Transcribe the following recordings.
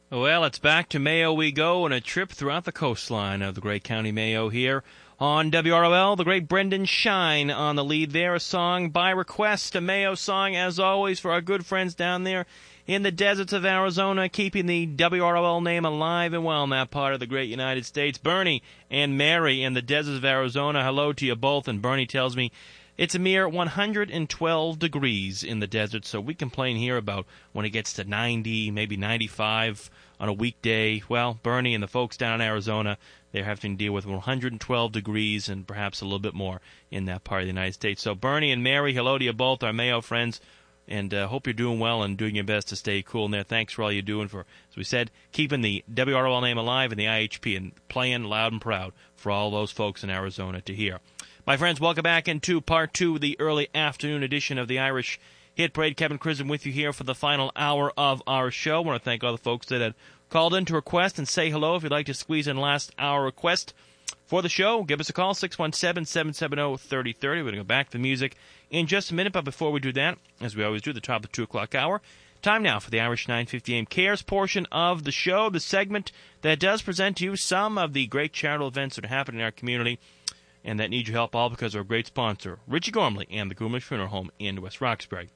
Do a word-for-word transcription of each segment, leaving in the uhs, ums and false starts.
Well, it's back to Mayo we go on a trip throughout the coastline of the great County Mayo here on W R O L. The great Brendan Shine on the lead there, a song by request, a Mayo song, as always, for our good friends down there in the deserts of Arizona, keeping the W R O L name alive and well in that part of the great United States. Bernie and Mary in the deserts of Arizona, hello to you both, and Bernie tells me it's a mere one hundred twelve degrees in the desert, so we complain here about when it gets to ninety, maybe ninety-five on a weekday. Well, Bernie and the folks down in Arizona, they're having to deal with one hundred twelve degrees and perhaps a little bit more in that part of the United States. So Bernie and Mary, hello to you both, our Mayo friends, and uh, hope you're doing well and doing your best to stay cool in there. Thanks for all you're doing for, as we said, keeping the W R O L name alive and the I H P and playing loud and proud for all those folks in Arizona to hear. My friends, welcome back into part two of the early afternoon edition of the Irish Hit Parade. Kevin Crism with you here for the final hour of our show. I want to thank all the folks that had called in to request and say hello. If you'd like to squeeze in last hour request for the show, give us a call, six one seven, seven seven zero, three zero three zero. We're going to go back to the music in just a minute, but before we do that, as we always do, the top of the two o'clock hour, time now for the Irish nine fifty A M Cares portion of the show, the segment that does present to you some of the great charitable events that are happening in our community and that need your help, all because of our great sponsor, Richie Gormley and the Gormley Funeral Home in West Roxbury.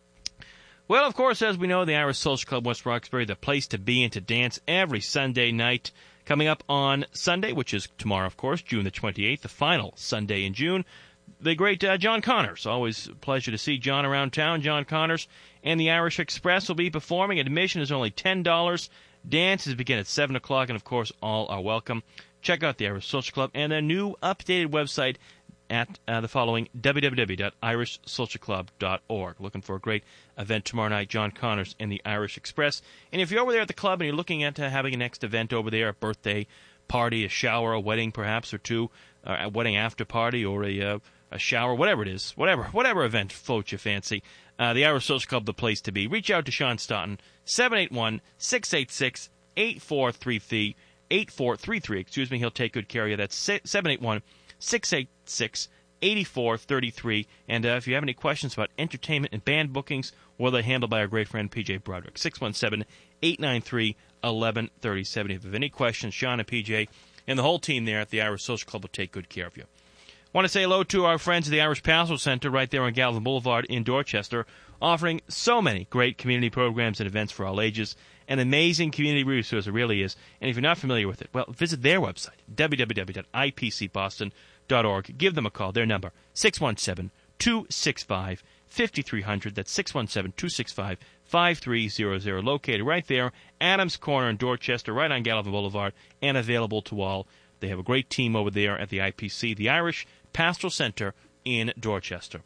Well, of course, as we know, the Irish Social Club West Roxbury, the place to be and to dance every Sunday night. Coming up on Sunday, which is tomorrow, of course, June the twenty-eighth, the final Sunday in June, the great uh, John Connors. Always a pleasure to see John around town. John Connors and the Irish Express will be performing. Admission is only ten dollars. Dances begin at seven o'clock, and, of course, all are welcome. Check out the Irish Social Club and their new updated website at uh, the following, w w w dot irish social club dot org. Looking for a great event tomorrow night, John Connors and the Irish Express. And if you're over there at the club and you're looking at uh, having a next event over there, a birthday party, a shower, a wedding perhaps, or two, uh, a wedding after party, or a uh, a shower, whatever it is, whatever whatever event floats your fancy, uh, the Irish Social Club, the place to be. Reach out to Sean Stoughton, seven eight one, six eight six, eight four three three. eight four three three, excuse me, he'll take good care of you. That's seven eight one, six eight six, eight four three three. And uh, if you have any questions about entertainment and band bookings, well, they're handled by our great friend P J Broderick, six one seven, eight nine three, one one three seven. If you have any questions, Sean and P J and the whole team there at the Irish Social Club will take good care of you. Want to say hello to our friends at the Irish Pastoral Center right there on Galvin Boulevard in Dorchester, offering so many great community programs and events for all ages. An amazing community resource, it really is. And if you're not familiar with it, well, visit their website, w w w dot i p c boston dot org. Give them a call. Their number, six one seven, two six five, five three zero zero. That's six one seven, two six five, five three zero zero. Located right there, Adams Corner in Dorchester, right on Galvin Boulevard, and available to all. They have a great team over there at the I P C, the Irish Pastoral Center in Dorchester.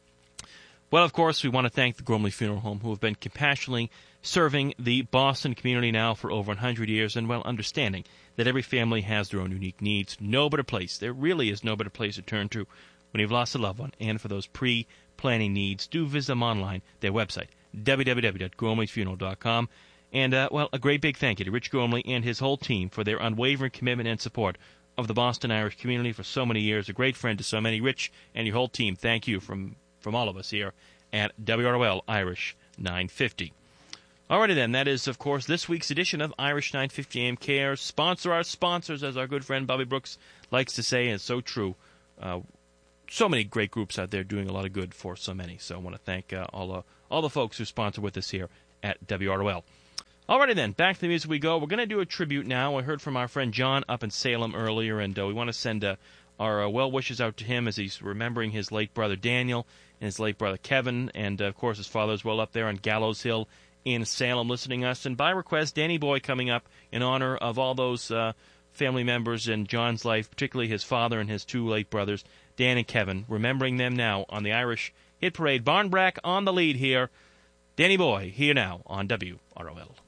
Well, of course, we want to thank the Gormley Funeral Home, who have been compassionately serving the Boston community now for over one hundred years, and, well, understanding that every family has their own unique needs. No better place, there really is no better place to turn to when you've lost a loved one. And for those pre-planning needs, do visit them online, their website, w w w dot gormley funeral dot com. And, uh, well, a great big thank you to Rich Gormley and his whole team for their unwavering commitment and support of the Boston Irish community for so many years. A great friend to so many. Rich and your whole team, thank you from, from all of us here at W R O L Irish nine fifty. Alrighty then, that is, of course, this week's edition of Irish nine fifty A M Cares. Sponsor our sponsors, as our good friend Bobby Brooks likes to say, and it's so true. Uh, so many great groups out there doing a lot of good for so many. So I want to thank uh, all, uh, all the folks who sponsor with us here at W R O L. Alrighty then, back to the music we go. We're going to do a tribute now. I heard from our friend John up in Salem earlier, and uh, we want to send uh, our uh, well wishes out to him as he's remembering his late brother Daniel and his late brother Kevin, and uh, of course his father as well up there on Gallows Hill in Salem listening to us. And by request, Danny Boy coming up in honor of all those uh, family members in John's life, particularly his father and his two late brothers, Dan and Kevin, remembering them now on the Irish Hit Parade. Barnbrack on the lead here. Danny Boy here now on W R O L.